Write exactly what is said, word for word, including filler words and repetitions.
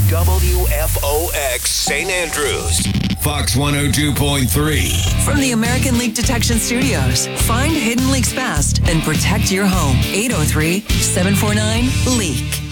W F O X Saint Andrews. Fox one oh two point three. From the American Leak Detection Studios, find hidden leaks fast and protect your home. eight oh three, seven four nine, LEAK.